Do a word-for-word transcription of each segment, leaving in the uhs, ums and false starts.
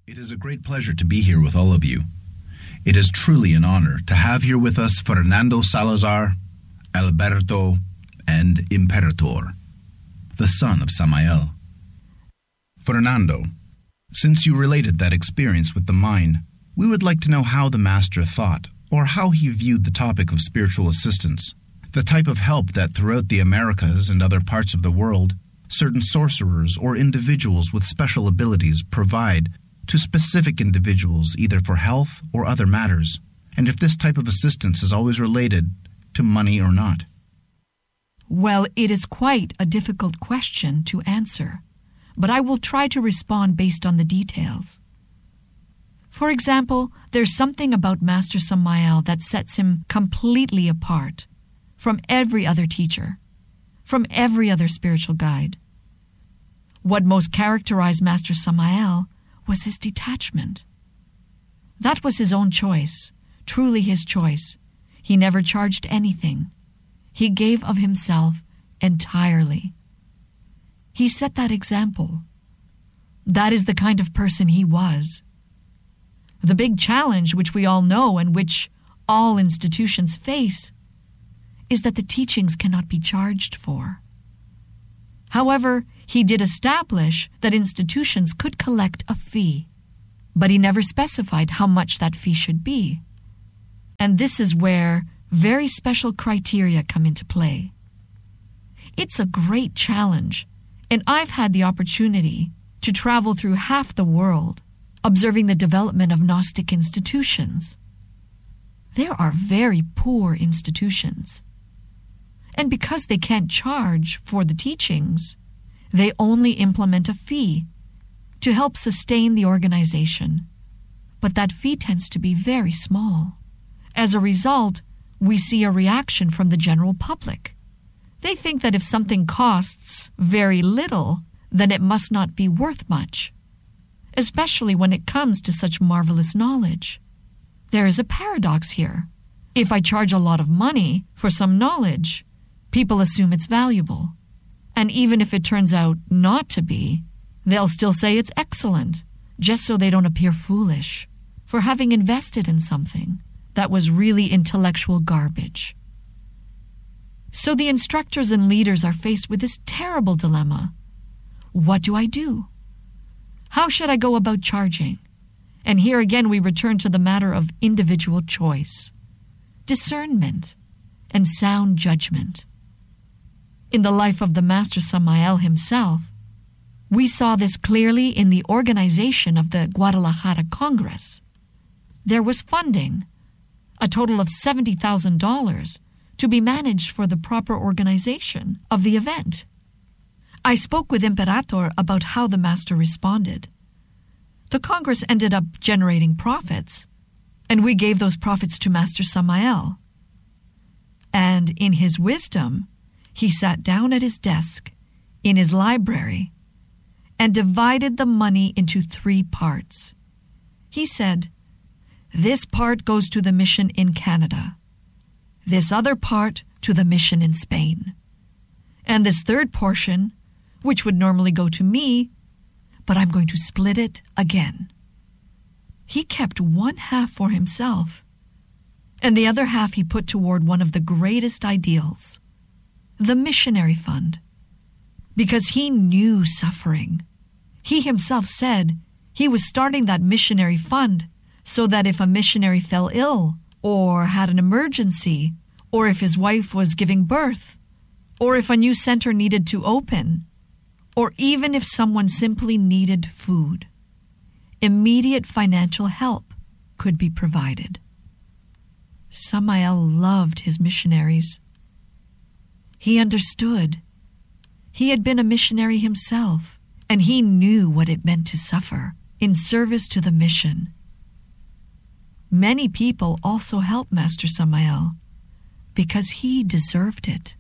It is a great pleasure to be here with all of you. It is truly an honor to have here with us Fernando Salazar, Alberto, and Imperator, the son of Samael. Fernando, since you related that experience with the mine, we would like to know how the Master thought, or how he viewed the topic of spiritual assistance, the type of help that throughout the Americas and other parts of the world, certain sorcerers or individuals with special abilities provide to specific individuals either for health or other matters, and if this type of assistance is always related to money or not. Well, it is quite a difficult question to answer, but I will try to respond based on the details. For example, there's something about Master Samael that sets him completely apart from every other teacher, from every other spiritual guide. What most characterized Master Samael was his detachment. That was his own choice, truly his choice. He never charged anything. He gave of himself entirely. He set that example. That is the kind of person he was. The big challenge, which we all know and which all institutions face, is that the teachings cannot be charged for. However, he did establish that institutions could collect a fee, but he never specified how much that fee should be. And this is where very special criteria come into play. It's a great challenge, and I've had the opportunity to travel through half the world, observing the development of Gnostic institutions. There are very poor institutions. And because they can't charge for the teachings, they only implement a fee to help sustain the organization. But that fee tends to be very small. As a result, we see a reaction from the general public. They think that if something costs very little, then it must not be worth much, especially when it comes to such marvelous knowledge. There is a paradox here. If I charge a lot of money for some knowledge, people assume it's valuable. And even if it turns out not to be, they'll still say it's excellent, just so they don't appear foolish for having invested in something that was really intellectual garbage. So the instructors and leaders are faced with this terrible dilemma. What do I do? How should I go about charging? And here again we return to the matter of individual choice, discernment, and sound judgment. In the life of the Master Samael himself, we saw this clearly in the organization of the Guadalajara Congress. There was funding, a total of seventy thousand dollars, to be managed for the proper organization of the event. I spoke with Imperator about how the Master responded. The Congress ended up generating profits, and we gave those profits to Master Samael. And in his wisdom, he sat down at his desk in his library and divided the money into three parts. He said, "This part goes to the mission in Canada, this other part to the mission in Spain, and this third portion, which would normally go to me, but I'm going to split it again." He kept one half for himself, and the other half he put toward one of the greatest ideals, the missionary fund, because he knew suffering. He himself said he was starting that missionary fund so that if a missionary fell ill or had an emergency, or if his wife was giving birth, or if a new center needed to open, or even if someone simply needed food, immediate financial help could be provided. Samael loved his missionaries. He understood. He had been a missionary himself, and he knew what it meant to suffer in service to the mission. Many people also helped Master Samael because he deserved it.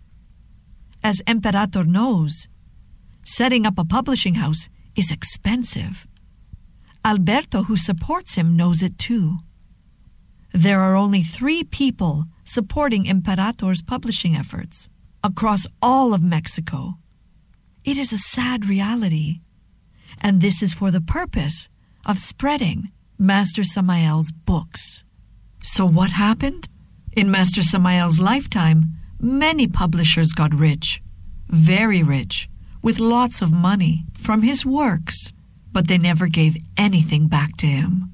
As Imperator knows, setting up a publishing house is expensive. Alberto, who supports him, knows it too. There are only three people supporting Imperator's publishing efforts across all of Mexico. It is a sad reality, and this is for the purpose of spreading Master Samael's books. So what happened? In Master Samael's lifetime, many publishers got rich, very rich, with lots of money from his works, but they never gave anything back to him.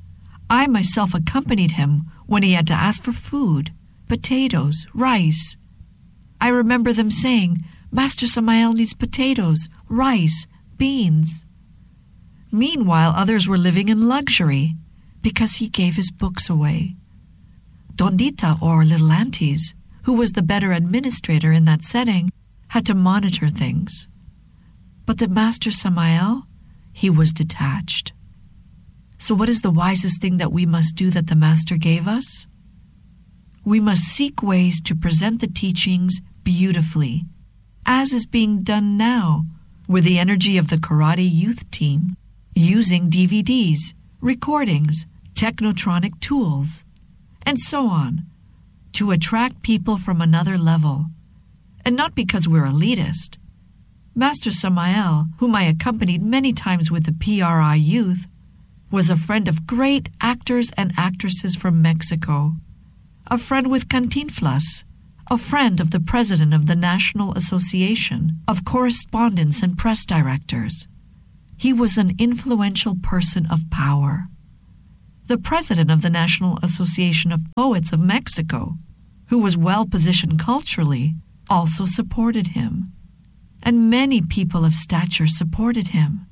I myself accompanied him when he had to ask for food, potatoes, rice. I remember them saying, Master Samael needs potatoes, rice, beans. Meanwhile, others were living in luxury because he gave his books away. Dondita, or Little Aunties, who was the better administrator in that setting, had to monitor things. But the Master Samael, he was detached. So what is the wisest thing that we must do that the Master gave us? We must seek ways to present the teachings beautifully, as is being done now with the energy of the Karate Youth Team, using D V Ds, recordings, technotronic tools, and so on, to attract people from another level. And not because we're elitist. Master Samael, whom I accompanied many times with the P R I youth, was a friend of great actors and actresses from Mexico, a friend with Cantinflas, a friend of the president of the National Association of Correspondents and Press Directors. He was an influential person of power. The president of the National Association of Poets of Mexico, who was well positioned culturally, also supported him. And many people of stature supported him.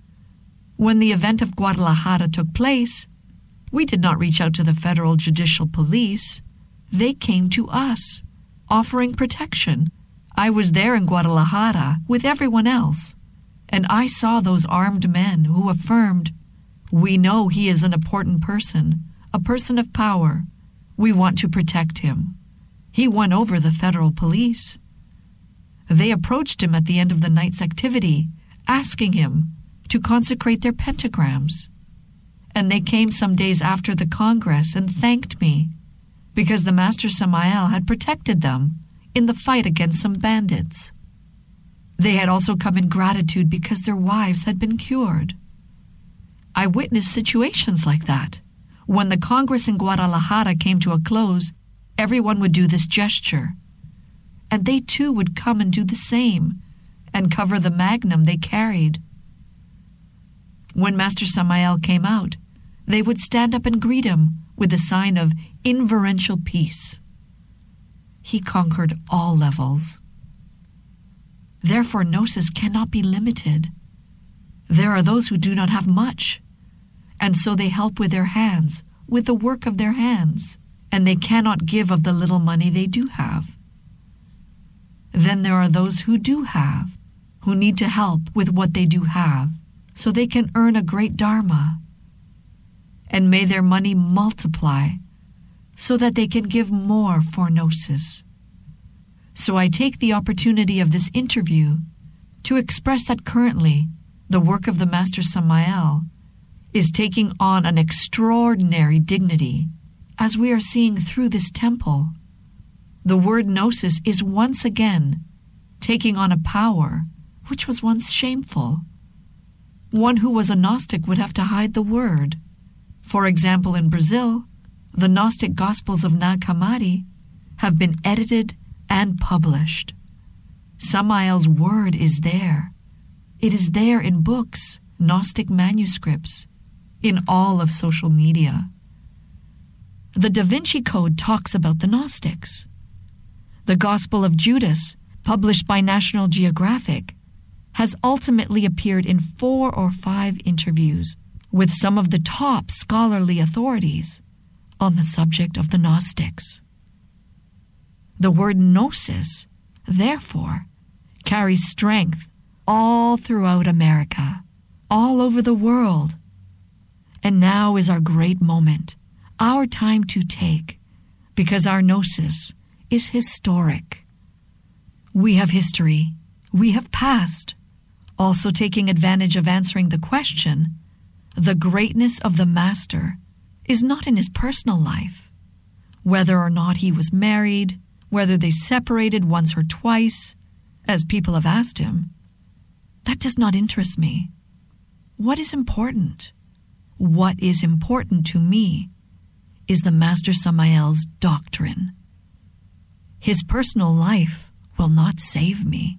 When the event of Guadalajara took place, we did not reach out to the Federal Judicial Police. They came to us, offering protection. I was there in Guadalajara with everyone else, and I saw those armed men who affirmed, "We know he is an important person, a person of power. We want to protect him." He won over the federal police. They approached him at the end of the night's activity, asking him to consecrate their pentagrams. And they came some days after the Congress and thanked me, because the Master Samael had protected them in the fight against some bandits. They had also come in gratitude because their wives had been cured. I witnessed situations like that. When the Congress in Guadalajara came to a close, everyone would do this gesture. And they too would come and do the same and cover the magnum they carried. When Master Samael came out, they would stand up and greet him with the sign of inverential peace. He conquered all levels. Therefore, gnosis cannot be limited. There are those who do not have much, and so they help with their hands, with the work of their hands, and they cannot give of the little money they do have. Then there are those who do have, who need to help with what they do have, so they can earn a great dharma. And may their money multiply, so that they can give more for gnosis. So I take the opportunity of this interview to express that currently the work of the Master Samael is taking on an extraordinary dignity, as we are seeing through this temple. The word gnosis is once again taking on a power which was once shameful. One who was a Gnostic would have to hide the word. For example, in Brazil, the Gnostic Gospels of Nag Hammadi have been edited and published. Samael's word is there. It is there in books, Gnostic manuscripts, in all of social media. The Da Vinci Code talks about the Gnostics. The Gospel of Judas, published by National Geographic, has ultimately appeared in four or five interviews with some of the top scholarly authorities on the subject of the Gnostics. The word gnosis, therefore, carries strength all throughout America, all over the world. And now is our great moment, our time to take, because our gnosis is historic. We have history, we have past, also taking advantage of answering the question, the greatness of the Master is not in his personal life, whether or not he was married, whether they separated once or twice, as people have asked him. That does not interest me. What is important? what is important to me is the Master Samael's doctrine. His personal life will not save me.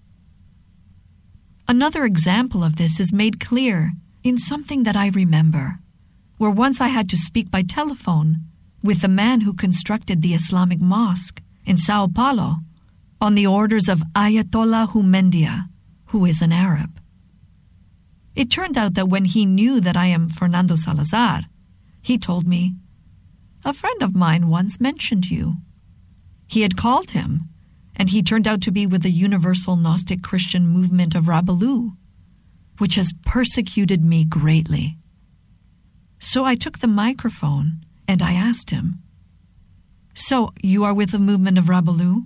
Another example of this is made clear in something that I remember, where once I had to speak by telephone with the man who constructed the Islamic mosque in Sao Paulo on the orders of Ayatollah Humendia, who is an Arab. It turned out that when he knew that I am Fernando Salazar, he told me, "A friend of mine once mentioned you." He had called him, and he turned out to be with the Universal Gnostic Christian movement of Rabbalou, which has persecuted me greatly. So I took the microphone and I asked him, "So you are with the movement of Rabbalou?"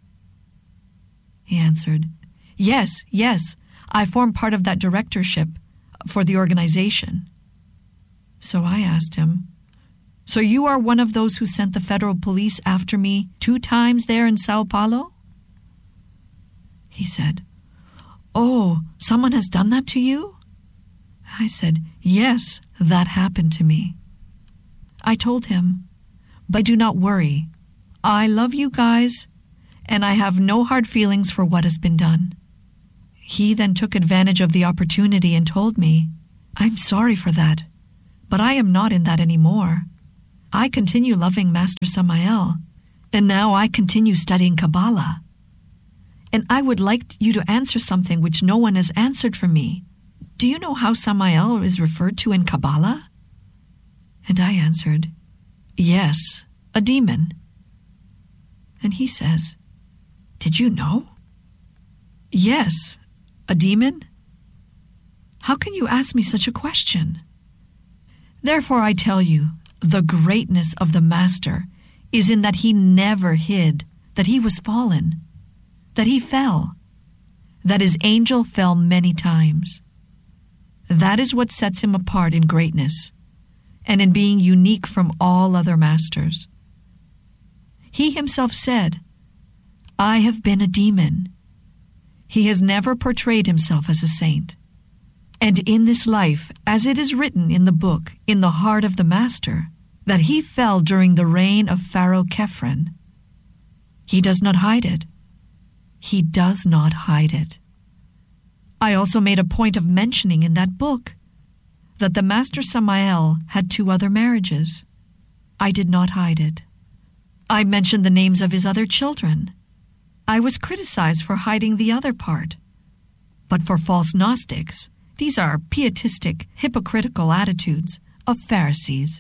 He answered, Yes, yes, I form part of that directorship for the organization." So I asked him, "So you are one of those who sent the federal police after me two times there in Sao Paulo?" He said, "Oh, someone has done that to you?" I said, "Yes, that happened to me." I told him, "But do not worry. I love you guys, and I have no hard feelings for what has been done." He then took advantage of the opportunity and told me, "I'm sorry for that, but I am not in that anymore. I continue loving Master Samael, and now I continue studying Kabbalah. And I would like you to answer something which no one has answered for me. Do you know how Samael is referred to in Kabbalah?" And I answered, "Yes, a demon." And he says, "Did you know?" "Yes, a demon? How can you ask me such a question?" Therefore I tell you, the greatness of the Master is in that he never hid that he was fallen, that he fell, that his angel fell many times. That is what sets him apart in greatness and in being unique from all other masters. He himself said, "I have been a demon." He has never portrayed himself as a saint. And in this life, as it is written in the book, in the heart of the Master, that he fell during the reign of Pharaoh Khephren. He does not hide it. He does not hide it. I also made a point of mentioning in that book that the Master Samael had two other marriages. I did not hide it. I mentioned the names of his other children. I was criticized for hiding the other part. But for false Gnostics, these are pietistic, hypocritical attitudes of Pharisees.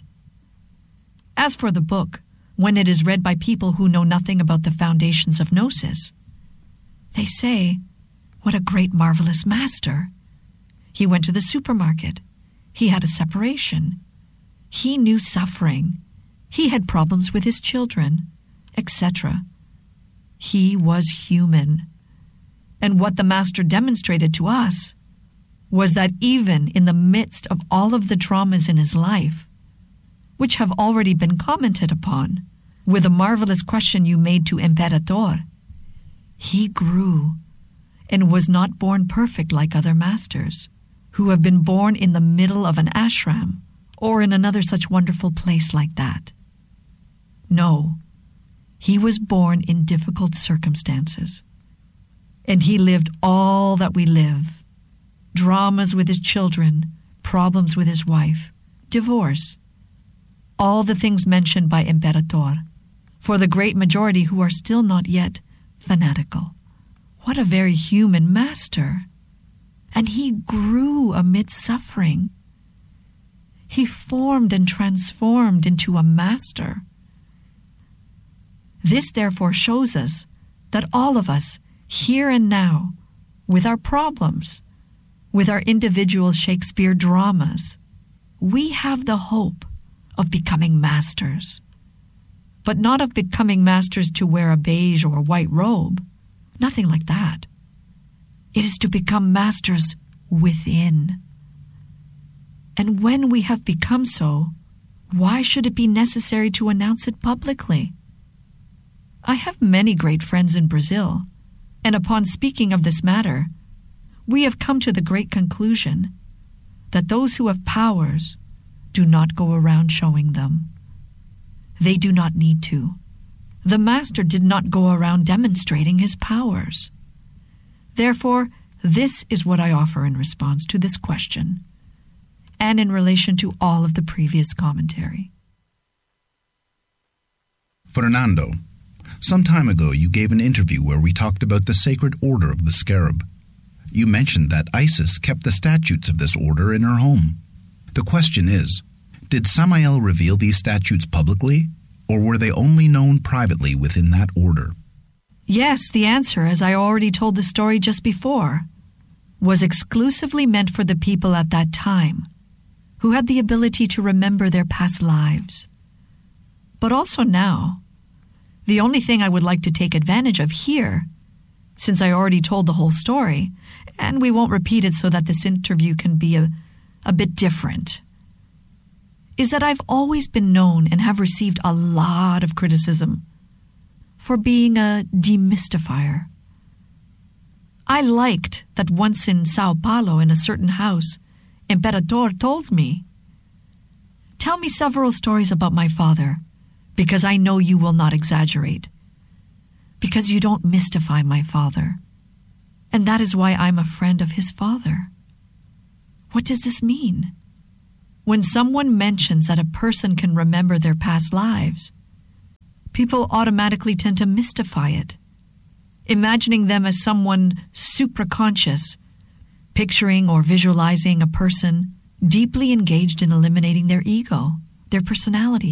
As for the book, when it is read by people who know nothing about the foundations of Gnosis, they say, "What a great, marvelous master. He went to the supermarket. He had a separation. He knew suffering. He had problems with his children, et cetera. He was human." And what the Master demonstrated to us was that even in the midst of all of the dramas in his life, which have already been commented upon, with the marvelous question you made to Imperator, he grew and was not born perfect like other masters, who have been born in the middle of an ashram or in another such wonderful place like that. No, he was born in difficult circumstances. And he lived all that we live. Dramas with his children, problems with his wife, divorce. All the things mentioned by Imperator, for the great majority who are still not yet fanatical. What a very human master. And he grew amid suffering. He formed and transformed into a master. This therefore shows us that all of us, here and now, with our problems, with our individual Shakespeare dramas, we have the hope of becoming masters. But not of becoming masters to wear a beige or white robe. Nothing like that. It is to become masters within. And when we have become so, why should it be necessary to announce it publicly? I have many great friends in Brazil, and upon speaking of this matter, we have come to the great conclusion that those who have powers, do not go around showing them. They do not need to. The Master did not go around demonstrating his powers. Therefore, this is what I offer in response to this question, and in relation to all of the previous commentary. Fernando, some time ago you gave an interview where we talked about the Sacred Order of the Scarab. You mentioned that Isis kept the statutes of this order in her home. The question is, did Samael reveal these statutes publicly, or were they only known privately within that order? Yes, the answer, as I already told the story just before, was exclusively meant for the people at that time, who had the ability to remember their past lives. But also now, the only thing I would like to take advantage of here, since I already told the whole story, and we won't repeat it so that this interview can be a, a bit different, is that I've always been known and have received a lot of criticism for being a demystifier. I liked that once in Sao Paulo in a certain house, Imperator told me, "Tell me several stories about my father, because I know you will not exaggerate, because you don't mystify my father, and that is why I'm a friend of his father." What does this mean? When someone mentions that a person can remember their past lives, people automatically tend to mystify it, imagining them as someone supraconscious, picturing or visualizing a person deeply engaged in eliminating their ego, their personality.